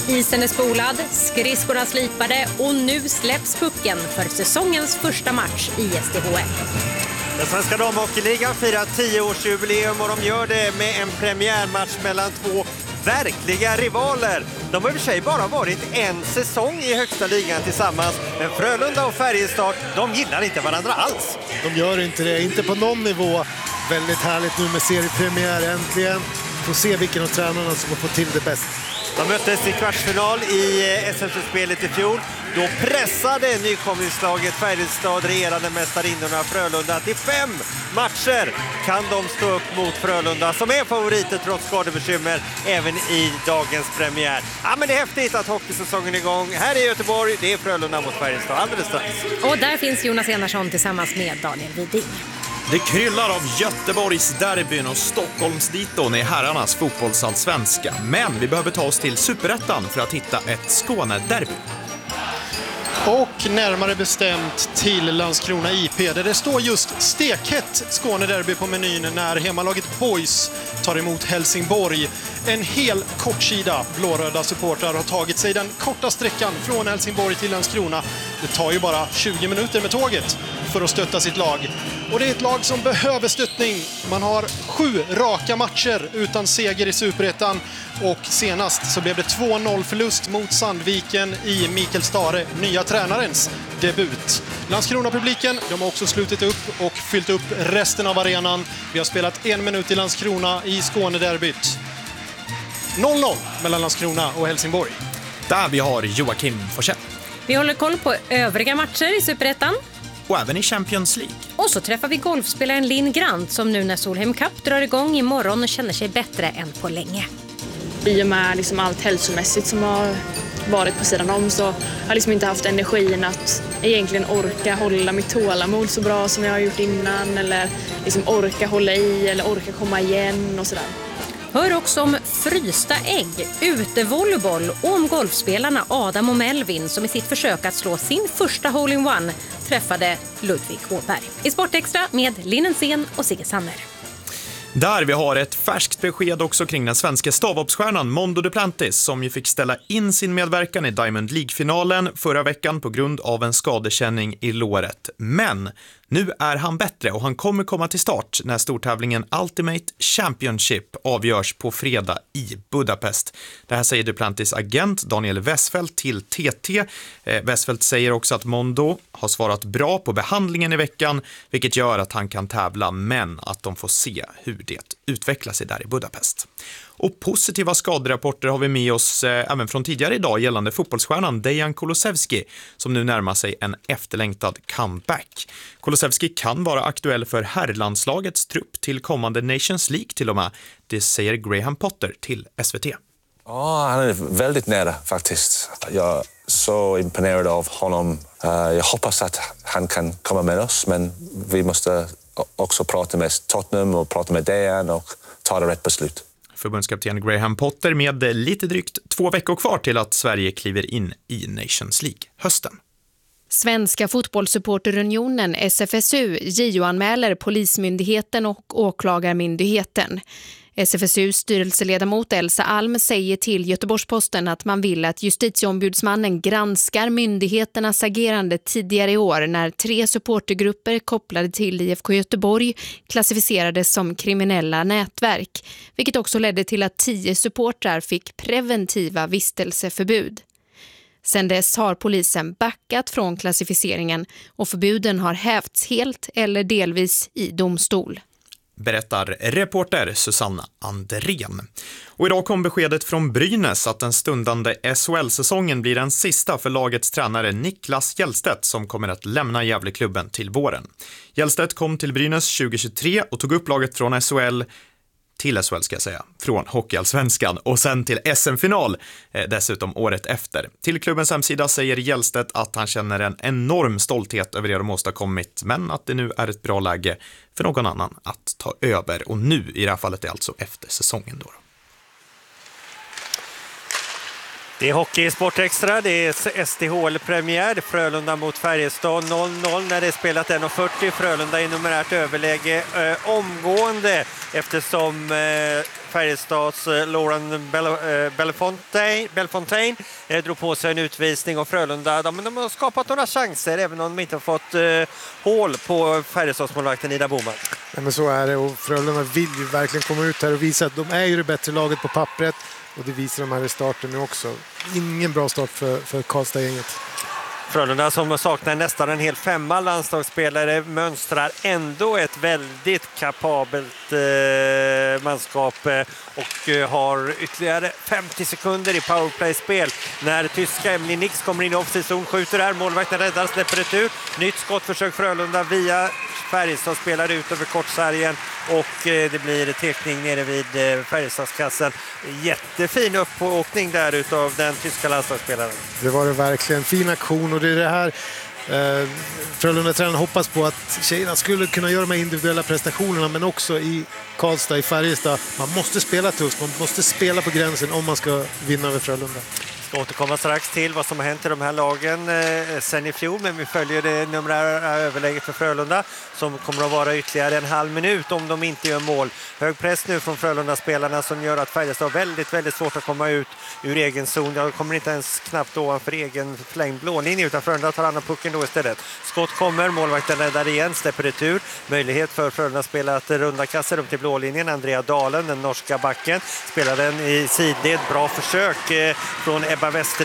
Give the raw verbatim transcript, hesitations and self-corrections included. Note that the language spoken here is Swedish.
Isen är spolad, skridskorna slipade och nu släpps pucken för säsongens första match i S D H L. Den svenska damhockeyligan firar tio-årsjubileum och de gör det med en premiärmatch mellan två verkliga rivaler. De har i och för sig bara varit en säsong i högsta ligan tillsammans, men Frölunda och Färjestad, de gillar inte varandra alls. De gör inte det, inte på någon nivå. Väldigt härligt nu med seriepremiär äntligen. Får se vilken av tränarna som får till det bäst. De möttes i kvartsfinal i S M-spelet i fjol. Då pressade nykomlingslaget Färjestad regerande mästarinnorna Frölunda till fem matcher. Kan de stå upp mot Frölunda som är favoriter trots skadebekymmer även i dagens premiär. Ja, men det är häftigt att hockeysäsongen är igång. Här i Göteborg, det är Frölunda mot Färjestad alldeles strax. Och där finns Jonas Enarsson tillsammans med Daniel Widing. Det kryllar av Göteborgs derbyn och Stockholms diton i herrarnas fotbollsallsvenska. Men vi behöver ta oss till Superettan för att hitta ett Skåne-derby. Och närmare bestämt till Landskrona I P där det står just stekhett Skåne-derby på menyn när hemmalaget Boys tar emot Helsingborg. En hel kortsida blåröda supportrar har tagit sig den korta sträckan från Helsingborg till Landskrona. Det tar ju bara tjugo minuter med tåget för att stötta sitt lag. Och det är ett lag som behöver stöttning. Man har sju raka matcher utan seger i Superettan. Och senast så blev det två noll förlust mot Sandviken i Mikael Stare, nya tränarens debut. Landskrona-publiken, de har också slutit upp och fyllt upp resten av arenan. Vi har spelat en minut i Landskrona i Skåne-derbyt. noll noll mellan Landskrona och Helsingborg. Där vi har Joakim Forsell. Vi håller koll på övriga matcher i Superettan. Och även i Champions League. Och så träffar vi golfspelaren Linn Grant som nu när Solheim Cup drar igång imorgon känner sig bättre än på länge. I och med liksom allt hälsomässigt som har varit på sidan om så har jag liksom inte haft energin att egentligen orka hålla mitt tålamod så bra som jag har gjort innan. Eller liksom orka hålla i eller orka komma igen och sådär. Hör också om frysta ägg, utevolleyboll och om golfspelarna Adam och Melvin som i sitt försök att slå sin första hole-in-one träffade Ludvig Åberg. I Sportextra med Linnensén och Sigge Sanner. Där vi har ett färskt besked också kring den svenska stavhoppsstjärnan Mondo Duplantis som ju fick ställa in sin medverkan i Diamond League-finalen förra veckan på grund av en skadekänning i låret. Men nu är han bättre och han kommer komma till start när stortävlingen Ultimate Championship avgörs på fredag i Budapest. Det här säger Duplantis agent Daniel Westfeldt till T T. Eh, Westfeldt säger också att Mondo har svarat bra på behandlingen i veckan, vilket gör att han kan tävla, men att de får se hur det utvecklar sig där i Budapest. Och positiva skaderapporter har vi med oss eh, även från tidigare idag gällande fotbollsstjärnan Dejan Kulusevski som nu närmar sig en efterlängtad comeback. Kulusevski kan vara aktuell för herrlandslagets trupp till kommande Nations League till och med. Det säger Graham Potter till S V T. Ja, han är väldigt nära faktiskt. Jag är så imponerad av honom. Jag hoppas att han kan komma med oss, men vi måste också prata med Tottenham och prata med Dejan och ta det rätt beslut. Förbundskapten Graham Potter med lite drygt två veckor kvar till att Sverige kliver in i Nations League hösten. Svenska fotbollssupporterunionen S F S U J O-anmäler Polismyndigheten och Åklagarmyndigheten. S F S U:s styrelseledamot Elsa Alm säger till Göteborgs-Posten att man vill att justitieombudsmannen granskar myndigheternas agerande tidigare i år när tre supportergrupper kopplade till I F K Göteborg klassificerades som kriminella nätverk, vilket också ledde till att tio supportrar fick preventiva vistelseförbud. Sedan dess har polisen backat från klassificeringen och förbuden har hävts helt eller delvis i domstol. Berättar reporter Susanna Andrén. Och idag kom beskedet från Brynäs att den stundande S H L-säsongen blir den sista för lagets tränare Niklas Hjellstedt som kommer att lämna Gävleklubben till våren. Hjellstedt kom till Brynäs tjugohundratjugotre och tog upp laget från S H L till S H L ska jag säga, från Hockeyallsvenskan och sen till S M-final eh, dessutom året efter. Till klubbens hemsida säger Hjellstedt att han känner en enorm stolthet över det de åstadkommit, men att det nu är ett bra läge för någon annan att ta över. Och nu i det här fallet är alltså efter säsongen då. Det är hockey i Sportextra, det är S D H L-premiär, Frölunda mot Färjestad noll noll när det är spelat en fyrtio. Frölunda i numerärt överläge eh, omgående eftersom eh, Färjestads eh, Lauren Bell, eh, Bellefontaine, Bellefontaine eh, drog på sig en utvisning och Frölunda de, de har skapat några chanser även om de inte har fått eh, hål på Färjestadsmålvakten Ida Boman. Ja, men så är det och Frölunda vill ju verkligen komma ut här och visa att de är ju det bättre laget på pappret och det visar de här i starten nu också. Ingen bra start för, för Karlstad-gänget. Frölunda som saknar nästan en hel femma landslagsspelare mönstrar ändå ett väldigt kapabelt eh, manskap eh, och eh, har ytterligare femtio sekunder i powerplay-spel när tyska Emily Nix kommer in i offside-zon, skjuter där, målvakten räddar, släpper ett ut. Nytt skottförsök Frölunda via Färjestad spelar ut över kortsargen och eh, det blir tekning nere vid eh, Färjestadskassen. Jättefin uppåkning där utav den tyska landslagsspelaren. Det var det verkligen, fin aktion och det är det här eh, Frölunda-tränaren hoppas på att tjejerna skulle kunna göra de här individuella prestationerna men också i Karlstad, i Färjestad. Man måste spela tufft, man måste spela på gränsen om man ska vinna över Frölunda. Vi ska återkomma strax till vad som har hänt i de här lagen eh, sen i fjol, men vi följer det numerära överläget för Frölunda som kommer att vara ytterligare en halv minut om de inte gör mål. Hög press nu från Frölunda-spelarna som gör att Färjestad har väldigt, väldigt svårt att komma ut ur egen zon. De kommer inte ens knappt ovanför egen förlängd blålinje utan Frölunda tar hand om pucken då istället. Skott kommer, målvakten räddar igen, släpper retur. Möjlighet för Frölunda-spelare att runda kasser upp till blålinjen. Andrea Dalen, den norska backen, spelar den i sidled. Bra försök eh, från Ebba Westerlund